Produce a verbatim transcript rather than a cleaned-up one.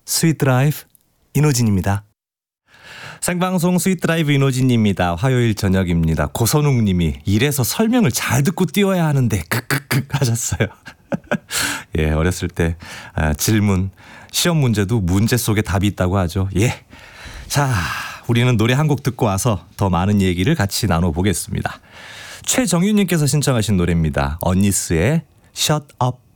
스윗 드라이브 이노진입니다. 생방송 스윗 드라이브 이노진입니다. 화요일 저녁입니다. 고선웅 님이 이래서 설명을 잘 듣고 뛰어야 하는데 크크크 하셨어요. 예, 어렸을 때 아, 질문, 시험 문제도 문제 속에 답이 있다고 하죠. 예. 자, 우리는 노래 한 곡 듣고 와서 더 많은 얘기를 같이 나눠보겠습니다. 최정윤님께서 신청하신 노래입니다. 언니스의 Shut Up.